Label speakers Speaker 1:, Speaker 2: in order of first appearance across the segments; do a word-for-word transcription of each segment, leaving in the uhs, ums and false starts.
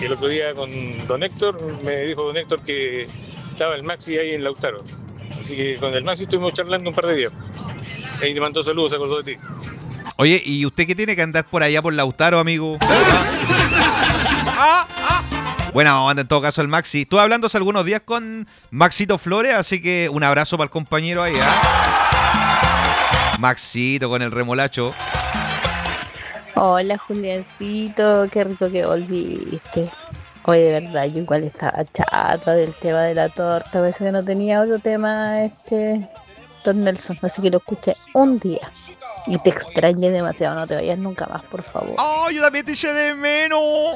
Speaker 1: que el otro día con don Héctor, me dijo don Héctor que estaba el Maxi ahí en Lautaro. Así que con el Maxi estuvimos charlando un par de días. Ahí le mandó saludos, se acordó de ti.
Speaker 2: Oye, ¿y usted qué tiene que andar por allá por Lautaro, amigo? ah, ah. Bueno, anda en todo caso el Maxi. Estuve hablando hace algunos días con Maxito Flores, así que un abrazo para el compañero ahí, ¿eh? Maxito con el remolacho.
Speaker 3: Hola, Juliancito, qué rico que volviste. Hoy de verdad, yo igual estaba chata del tema de la torta, parece que no tenía otro tema este Don Nelson, así que lo escuché un día. Y te extrañé demasiado, no te vayas nunca más, por favor.
Speaker 2: ¡Oh, yo también te eché de menos! ¡Oh!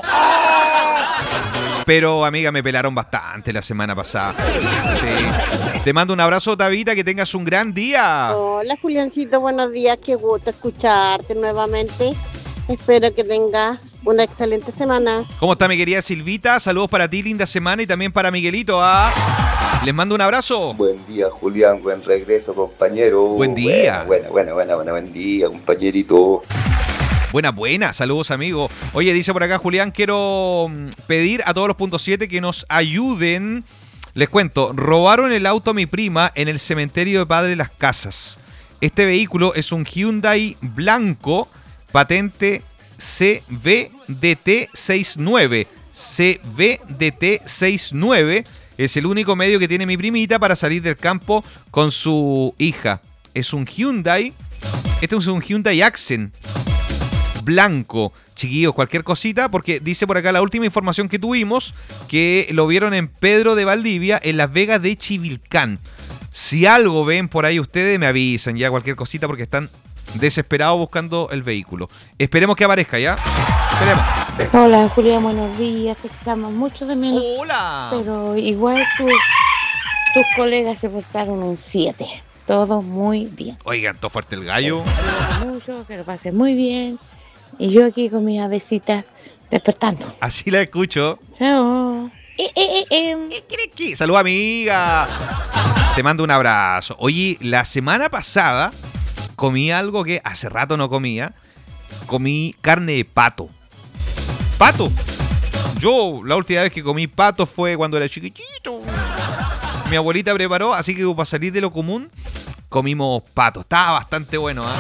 Speaker 2: Pero, amiga, me pelaron bastante la semana pasada. Sí. Te mando un abrazo, Tabita, que tengas un gran día.
Speaker 4: Hola, Juliancito, buenos días, qué gusto escucharte nuevamente. Espero que tengas una excelente semana.
Speaker 2: ¿Cómo está mi querida Silvita? Saludos para ti, linda semana, y también para Miguelito. ¿Ah? Les mando un abrazo.
Speaker 5: Buen día, Julián. Buen regreso, compañero.
Speaker 2: Buen día.
Speaker 5: Buena, buena, buena, buena, buen día, compañerito.
Speaker 2: Buena, buena. Saludos, amigo. Oye, dice por acá Julián, quiero pedir a todos los puntos siete que nos ayuden. Les cuento, robaron el auto a mi prima en el cementerio de Padre Las Casas. Este vehículo es un Hyundai blanco, patente C V D T sesenta y nueve. C V D T sesenta y nueve. Es el único medio que tiene mi primita para salir del campo con su hija. Es un Hyundai. Este es un Hyundai Accent blanco. Chiquillos, cualquier cosita, porque dice por acá la última información que tuvimos, que lo vieron en Pedro de Valdivia, en Las Vegas de Chivilcán. Si algo ven por ahí ustedes, me avisan ya cualquier cosita, porque están desesperados buscando el vehículo. Esperemos que aparezca, ¿ya? Esperemos.
Speaker 6: Hola, Julián, buenos días. Te echamos mucho de menos.
Speaker 2: Hola.
Speaker 6: Pero igual tu, tus colegas se portaron un siete. Todo muy bien.
Speaker 2: Oigan, todo fuerte el gallo.
Speaker 6: Te mucho, que lo pases muy bien. Y yo aquí con mis avecitas despertando.
Speaker 2: Así la escucho.
Speaker 6: Chao. Eh, eh, eh, eh.
Speaker 2: Salud, amiga. Te mando un abrazo. Oye, la semana pasada comí algo que hace rato no comía. Comí carne de pato. ¡Pato! Yo la última vez que comí pato fue cuando era chiquitito. Mi abuelita preparó, así que para salir de lo común, comimos pato. Estaba bastante bueno, ¿eh?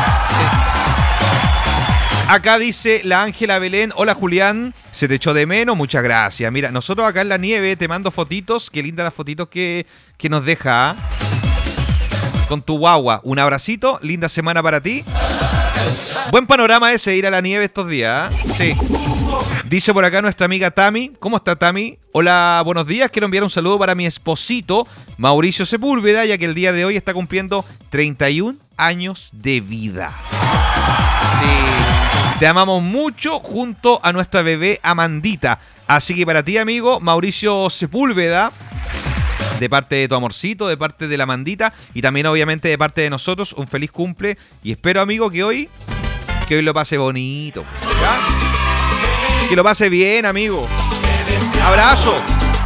Speaker 2: Sí. Acá dice la Ángela Belén. Hola, Julián. Se te echó de menos. Muchas gracias. Mira, nosotros acá en la nieve te mando fotitos. Qué lindas las fotitos que, que nos deja, ¿eh? Con tu guagua. Un abracito. Linda semana para ti. Buen panorama ese, ir a la nieve estos días, ¿eh? Sí. Dice por acá nuestra amiga Tami. ¿Cómo está, Tami? Hola, buenos días. Quiero enviar un saludo para mi esposito, Mauricio Sepúlveda, ya que el día de hoy está cumpliendo treinta y un años de vida. Sí. Te amamos mucho junto a nuestra bebé Amandita. Así que para ti, amigo, Mauricio Sepúlveda, de parte de tu amorcito, de parte de la Amandita y también obviamente de parte de nosotros, un feliz cumple. Y espero, amigo, que hoy, que hoy lo pase bonito. ¿Ya? Que lo pase bien, amigo. Abrazo.